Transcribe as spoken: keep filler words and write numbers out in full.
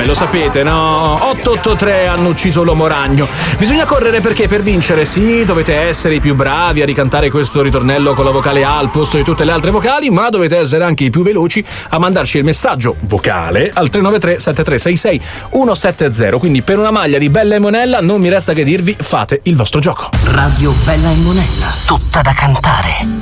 Vabbè, lo sapete, no? otto otto tre hanno ucciso l'uomo ragno. Bisogna correre perché per vincere, sì, dovete essere i più bravi a ricantare questo ritornello con la vocale A al posto di tutte le altre vocali, ma dovete essere anche i più veloci a mandarci il messaggio vocale al tre nove tre sette tre sei sei uno sette zero. Quindi per una maglia di Bella e Monella non mi resta che dirvi: fate il vostro gioco. Radio Bella e Monella, tutta da cantare.